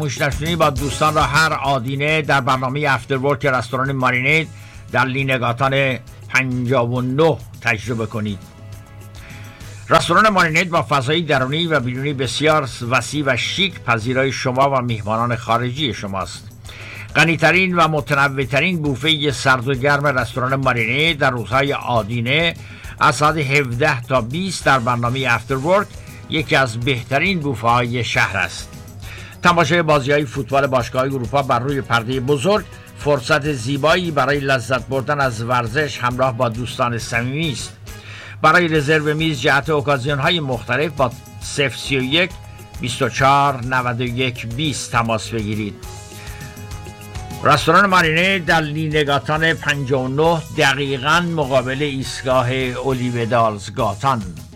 مشترکینی با دوستان را هر آدینه در برنامه افتر ورک رستوران مارینید در لینگاتان 59 تجربه کنید. رستوران مارینید با فضای درونی و بیرونی بسیار وسیع و شیک پذیرای شما و میهمانان خارجی شماست. غنی‌ترین و متنوع‌ترین بوفه سرد و گرم رستوران مارینید در روزهای آدینه از ساعت 17 تا 20 در برنامه افتر ورک یکی از بهترین بوفه‌های شهر است. تماشای بازی‌های فوتبال باشگاه اروپا بر روی پرده بزرگ فرصت زیبایی برای لذت بردن از ورزش همراه با دوستان صمیمی است. برای رزرو میز جهت اوکازیون‌های مختلف با 031 24 91 20 تماس بگیرید. رستوران مارینه در لینگاتان 59 دقیقاً مقابل ایستگاه اولیودالز گاتان.